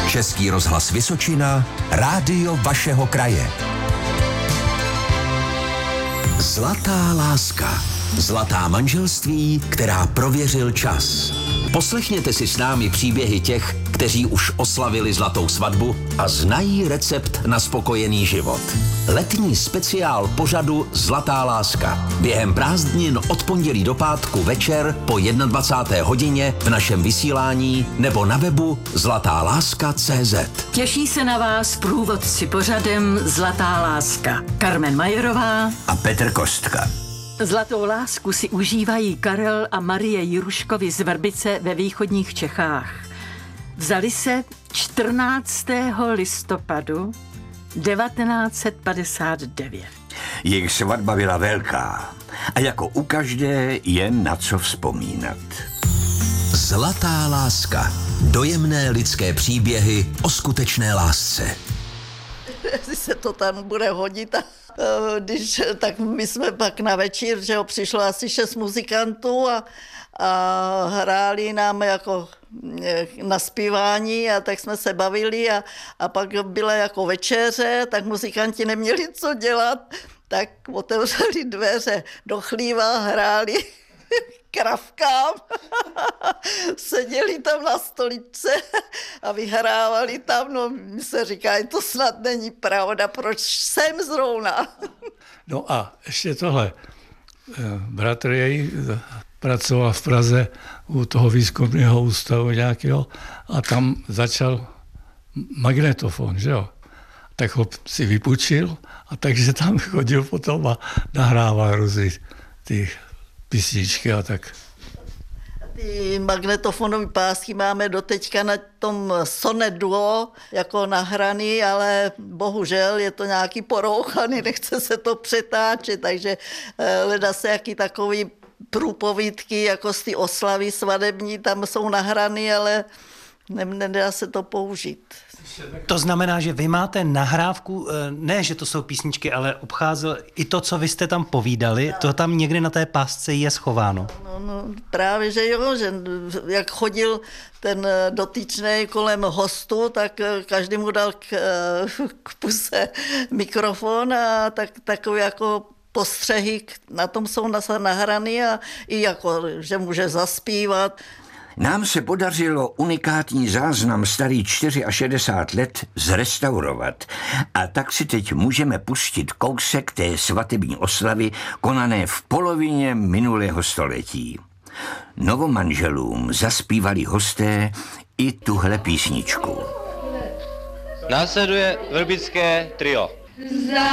Český rozhlas Vysočina, rádio vašeho kraje. Zlatá láska. Zlatá manželství, která prověřil čas. Poslechněte si s námi příběhy těch, kteří už oslavili zlatou svatbu a znají recept na spokojený život. Letní speciál pořadu Zlatá láska. Během prázdnin od pondělí do pátku večer po 21. hodině v našem vysílání nebo na webu zlatáláska.cz. Těší se na vás průvodci pořadem Zlatá láska. Carmen Majerová A Petr Kostka. Zlatou lásku si užívají Karel a Marie Jiruškovi z Vrbice ve východních Čechách. Vzali se 14. listopadu 1959. Jejich svatba byla velká a jako u každé je na co vzpomínat. Zlatá láska. Dojemné lidské příběhy o skutečné lásce. Jestli se to tam bude hodit tak my jsme pak na večír, že přišlo asi 6 muzikantů a hráli nám jako na zpívání a tak jsme se bavili a pak byla jako večeře, tak muzikanti neměli co dělat, tak otevřeli dveře do chlíva, hráli kravkám, seděli tam na stoličce a vyhrávali tam, no mi se říká, to snad není pravda, proč jsem zrovna. No a ještě tohle, bratr jej pracoval v Praze u toho výzkumného ústavu nějakého a tam začal magnetofon, že jo. Tak ho si vypůjčil a takže tam chodil potom a nahrával různý ty písničky a tak. Ty magnetofonové pásky máme doteďka na tom Sonet Duo jako nahraný, ale bohužel je to nějaký porouchaný, nechce se to přetáčet, takže hledá se jaký takový průpovídky, jako z ty oslavy svadební, tam jsou nahraný, ale nedá se to použít. To znamená, že vy máte nahrávku, ne, že to jsou písničky, ale obcházel i to, co vy jste tam povídali, to tam někde na té pásce je schováno. No, právě, že jo, že jak chodil ten dotyčný kolem hostu, tak každý mu dal k puse mikrofon a takový jako postřehy na tom jsou nahraný a i jako, že může zaspívat. Nám se podařilo unikátní záznam starý 64 let zrestaurovat a tak si teď můžeme pustit kousek té svatební oslavy konané v polovině minulého století. Novomanželům zaspívali hosté i tuhle písničku. Následuje vrbické trio.